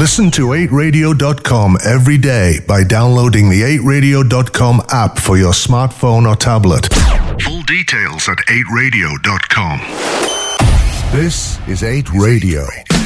Listen to 8radio.com every day by downloading the 8radio.com app for your smartphone or tablet. Full details at 8radio.com. This is 8 Radio.